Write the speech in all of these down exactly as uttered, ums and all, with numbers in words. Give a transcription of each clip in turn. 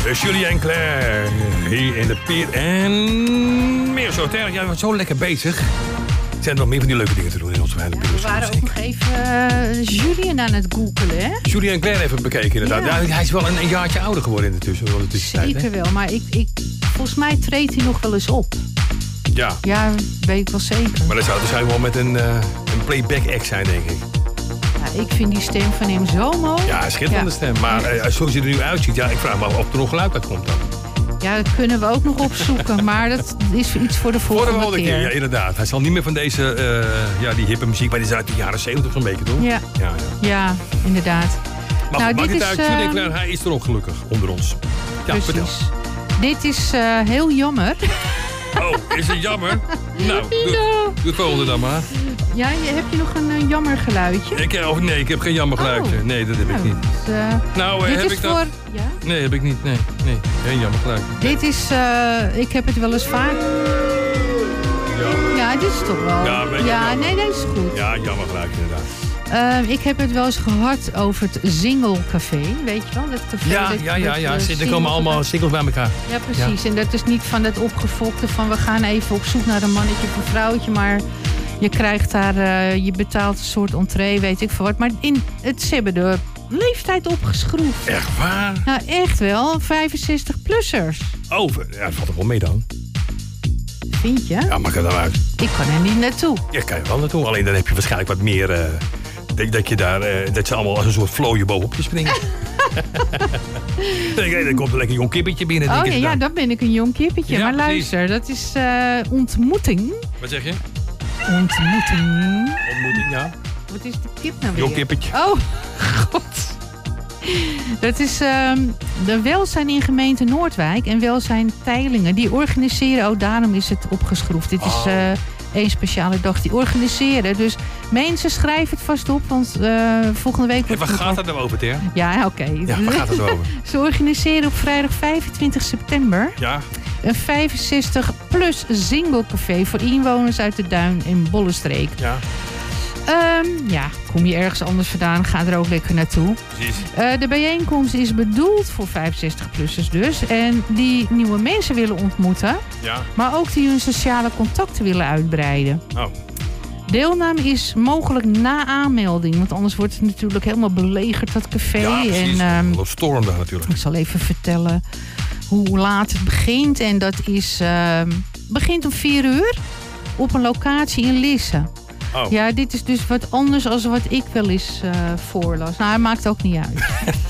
Julien Clerc, hier in de Pier en meer zo. Ja, je bent zo lekker bezig. Er zijn nog meer van die leuke dingen te doen in onze wijde ja, we waren ook nog even uh, Julien aan het googelen, hè? Julien Clerc even bekeken, inderdaad. Ja. Ja, hij is wel een, een jaartje ouder geworden in de tussen, in de tussentijd. Zeker wel, maar ik, ik, volgens mij treedt hij nog wel eens op. Ja. Ja, weet ik wel zeker. Maar dat zou waarschijnlijk wel met een, uh, een playback act zijn, denk ik. Ja, ik vind die stem van hem zo mooi. Ja, schitterende ja. stem. Maar uh, zoals hij er nu uitziet, ja, ik vraag me af of er nog geluid uit komt dan. Ja, dat kunnen we ook nog opzoeken. Maar dat is iets voor de volgende, voor de volgende keer. keer. Ja, inderdaad. Hij zal niet meer van deze, uh, ja, die hippe muziek, maar die is uit de jaren zeventig zo'n beetje, toch? Ja, ja, ja. ja inderdaad. Maar nou, maakt het uit, uh, Julien Clerc, hij is er ook gelukkig onder ons. Ja, precies. Vertel. Dit is uh, heel jammer. Oh, is het jammer? Nou, doe, doe het volgende dan maar. Ja, je, heb je nog een uh, jammer geluidje? Ik, of nee, ik heb geen jammer geluidje. Oh. Nee, dat heb nou, ik niet. Dus, uh, nou, uh, dit heb is ik voor... dat? Ja? Nee, heb ik niet. Nee, nee, geen jammer geluidje. Dit is, uh, ik heb het wel eens vaak... Ja. Ja, dit is toch wel... Ja, een ja jammer. nee, dat is goed. Ja, jammer geluidje inderdaad. Uh, ik heb het wel eens gehad over het Single Café, weet je wel? Dat café, ja, dat, ja, ja, ja. dat, Uh, er komen allemaal singles bij elkaar. Ja, precies. Ja. En dat is niet van dat opgefokte van we gaan even op zoek naar een mannetje of een vrouwtje, maar je krijgt daar, uh, je betaalt een soort entree, weet ik veel wat. Maar in het, ze hebben de leeftijd opgeschroefd. Echt waar? Nou, echt wel. vijfenzestig-plussers. Oh, ja, dat valt er wel mee dan. Vind je? Ja, maak het dan uit. Ik kan er niet naartoe. Ja, kan je wel naartoe. Alleen dan heb je waarschijnlijk wat meer... Uh, denk dat je daar... Uh, dat ze allemaal als een soort vlooien bovenop je springen. Dan nee, komt er lekker een jong kippetje binnen. Oh denk ja, ja, dan ben ik een jong kippetje. Ja, maar precies. luister, dat is uh, ontmoeting. Wat zeg je? Ontmoeting. Ontmoeting, ja. Wat is de kip nou weer? Jong kippetje. Oh, god. Dat is um, de Welzijn in gemeente Noordwijk en Welzijn Teylingen. Die organiseren, oh daarom is het opgeschroefd. Dit is uh, één speciale dag. Die organiseren. Dus mensen schrijven het vast op, want uh, volgende week... Hey, waar gaat het nou over, Ter? Ja, oké. Okay. Ja, waar gaat het over? Ze organiseren op vrijdag vijfentwintig september... Ja. een vijfenzestig-plus single-café voor inwoners uit de Duin- en Bollenstreek. Ja. Um, ja, kom je ergens anders vandaan, ga er ook lekker naartoe. Precies. Uh, de bijeenkomst is bedoeld voor vijfenzestig-plussers dus. En die nieuwe mensen willen ontmoeten. Ja. Maar ook die hun sociale contacten willen uitbreiden. Oh. Deelname is mogelijk na aanmelding. Want anders wordt het natuurlijk helemaal belegerd, dat café. Ja, precies. En, um, loopt storm daar natuurlijk. ik zal even vertellen hoe laat het begint. En dat is, uh, begint om vier uur op een locatie in Lisse. Oh. Ja, dit is dus wat anders dan wat ik wel eens uh, voorlas. Nou, hij maakt ook niet uit.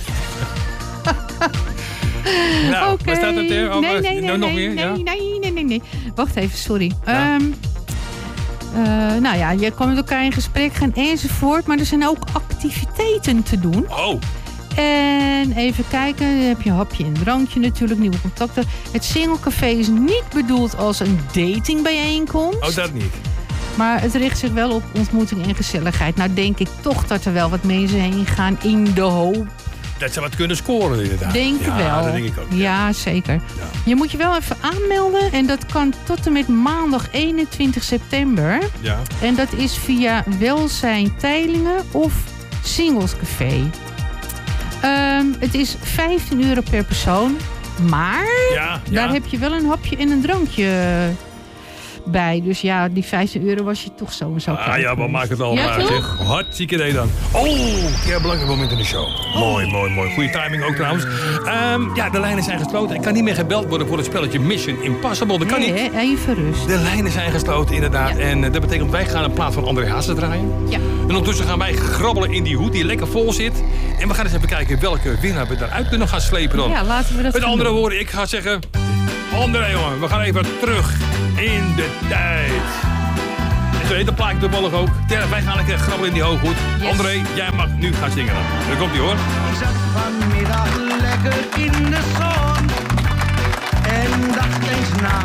Nou, okay. waar staat het er? Oh, nee, nee, nee, nou, nog nee, meer? nee, Ja? nee, nee, nee, nee. Wacht even, sorry. Ja. Um, uh, nou ja, je kan met elkaar in gesprek gaan enzovoort. Maar er zijn ook activiteiten te doen. Oh. En even kijken, dan heb je een hapje en drankje natuurlijk, nieuwe contacten. Het Single-café is niet bedoeld als een datingbijeenkomst. Oh, dat niet. Maar het richt zich wel op ontmoeting en gezelligheid. Nou denk ik toch dat er wel wat mensen heen gaan in de hoop. Dat ze wat kunnen scoren inderdaad. Denk ja, wel. dat denk ik ook. Ja, ja zeker. Ja. Je moet je wel even aanmelden. En dat kan tot en met maandag eenentwintig september. Ja. En dat is via Welzijn Teylingen of Singlescafé. Um, het is vijftien euro per persoon. Maar ja, ja. daar heb je wel een hapje en een drankje bij. Dus ja, die vijftien euro was je toch zo en zo. Ah ja, wat maakt het al ja, uit, zeg. Hartstikke idee dan. Oh, ja, belangrijk moment in de show. Oh. Mooi, mooi, mooi. Goeie timing ook trouwens. Um, ja, de lijnen zijn gesloten. Ik kan niet meer gebeld worden voor het spelletje Mission Impossible. Dat kan nee, niet. Hè? Even rust. De lijnen zijn gesloten, inderdaad. Ja. En uh, dat betekent wij gaan een plaat van André Hazes draaien. Ja. En ondertussen gaan wij grabbelen in die hoed die lekker vol zit. En we gaan eens even kijken welke winnaar we daaruit kunnen gaan slepen dan. Ja, laten we dat Met andere doen. woorden, ik ga zeggen... André, jongen, we gaan even terug in de tijd. En zo heet de plaatje toevallig ook. Ja, wij gaan lekker grabbelen in die hooghoed. Yes. André, jij mag nu gaan zingen dan. Daar komt ie hoor. Ik zat vanmiddag lekker in de zon en dacht eens na